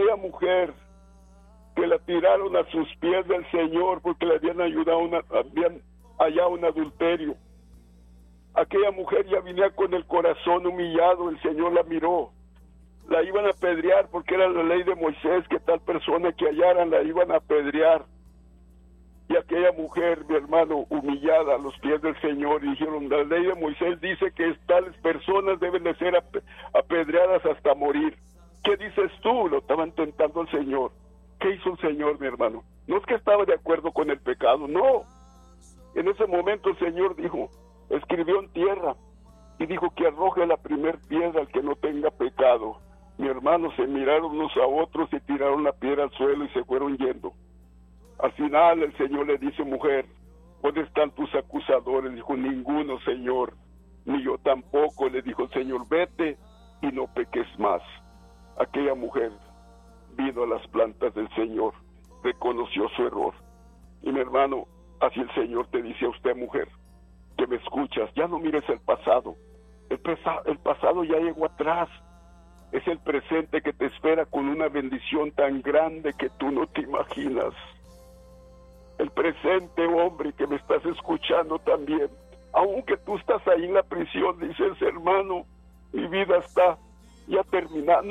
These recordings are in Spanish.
aquella mujer que la tiraron a sus pies del Señor porque le habían habían hallado un adulterio. Aquella mujer ya venía con el corazón humillado, el Señor la miró. La iban a apedrear porque era la ley de Moisés que tal persona que hallaran la iban a apedrear. Y aquella mujer, mi hermano, humillada a los pies del Señor, y dijeron, la ley de Moisés dice que tales personas deben de ser apedreadas hasta morir. ¿Qué dices tú? Lo estaban tentando al Señor. ¿Qué hizo el Señor, mi hermano? No es que estaba de acuerdo con el pecado, no. En ese momento el Señor dijo, escribió en tierra, y dijo que arroje la primer piedra al que no tenga pecado. Mi hermano, se miraron unos a otros y tiraron la piedra al suelo y se fueron yendo. Al final el Señor le dice, mujer, ¿dónde están tus acusadores? Dijo, ninguno, Señor, ni yo tampoco. Le dijo el Señor, vete y no peques más. Aquella mujer vino a las plantas del Señor, reconoció su error. Y mi hermano, así el Señor te dice a usted, mujer, que me escuchas, ya no mires el pasado. El pasado ya llegó atrás. Es el presente que te espera con una bendición tan grande que tú no te imaginas. El presente, hombre, que me estás escuchando también, aunque tú estás ahí en la prisión, dices, hermano, mi vida está ya terminada.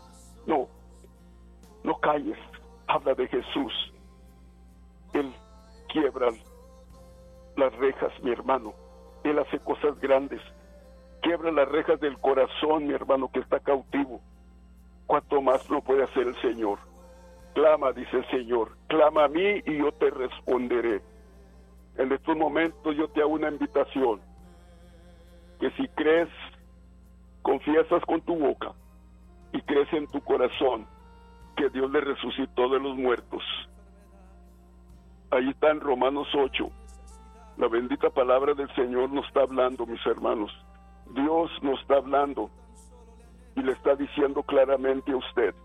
No calles, habla de Jesús. Él quiebra las rejas, mi hermano. Él hace cosas grandes. Quiebra las rejas del corazón, mi hermano, que está cautivo. ¿Cuánto más lo puede hacer el Señor? Clama, dice el Señor, clama a mí y yo te responderé. En estos momentos yo te hago una invitación, que si crees, confiesas con tu boca y crees en tu corazón que Dios le resucitó de los muertos. Ahí está en Romanos 8. La bendita palabra del Señor nos está hablando, mis hermanos. Dios nos está hablando y le está diciendo claramente a usted.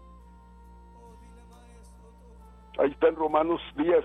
Ahí está en Romanos 10,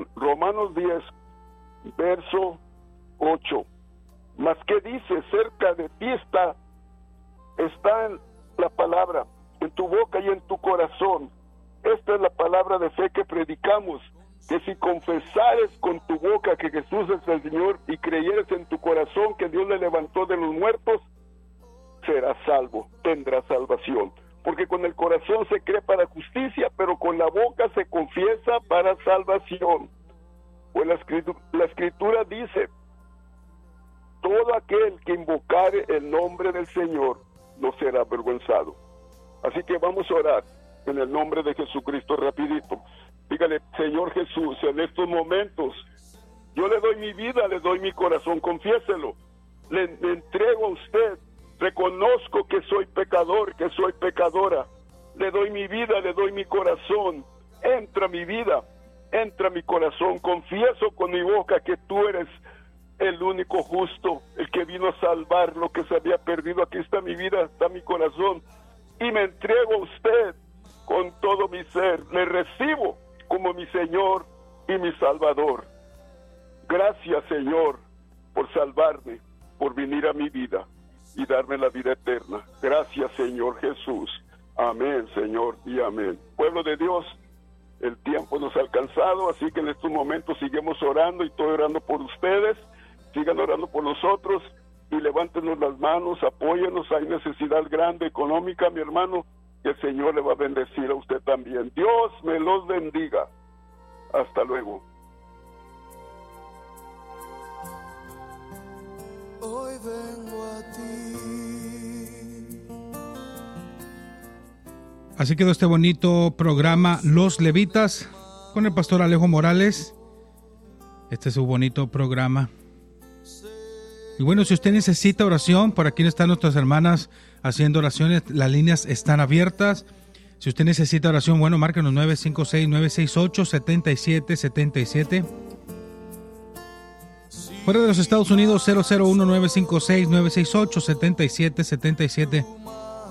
verso 8. Mas ¿qué dice? Cerca de ti está en la palabra, en tu boca y en tu corazón. Esta es la palabra de fe que predicamos, que si confesares con tu boca que Jesús es el Señor y creyeres en tu corazón que Dios le levantó de los muertos, serás salvo, tendrás salvación. Porque con el corazón se cree para justicia, pero con la boca se confiesa para salvación. Pues la escritura dice, todo aquel que invocare el nombre del Señor no será avergonzado. Así que vamos a orar en el nombre de Jesucristo rapidito. Dígale, Señor Jesús, en estos momentos yo le doy mi vida, le doy mi corazón, confiéselo. Le entrego a usted. Reconozco que soy pecador, que soy pecadora. Le doy mi vida, le doy mi corazón. Entra mi vida, entra mi corazón. Confieso con mi boca que tú eres el único justo, el que vino a salvar lo que se había perdido. Aquí está mi vida, está mi corazón. Y me entrego a usted con todo mi ser. Le recibo como mi Señor y mi Salvador. Gracias, Señor, por salvarme, por venir a mi vida y darme la vida eterna. Gracias, Señor Jesús. Amén, Señor, y amén. Pueblo de Dios, el tiempo nos ha alcanzado, así que en estos momentos seguimos orando y estoy orando por ustedes. Sigan orando por nosotros y levántenos las manos, apóyenos. Hay necesidad grande económica, mi hermano, que el Señor le va a bendecir a usted también. Dios me los bendiga. Hasta luego. Hoy vengo a ti. Así quedó este bonito programa Los Levitas con el pastor Alejo Morales. Este es su bonito programa. Y bueno, si usted necesita oración, por aquí están nuestras hermanas haciendo oraciones, las líneas están abiertas. Si usted necesita oración, bueno, márquenos 956-968-7777. Fuera de los Estados Unidos, 001-956-968-7777.